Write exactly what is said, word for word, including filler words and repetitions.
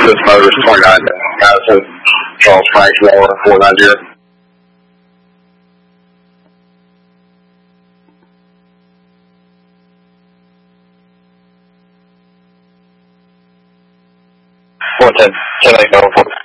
Texas Motors twenty-nine, Madison, Charles Frank, Moore, four nine zero. four ten, ten eight,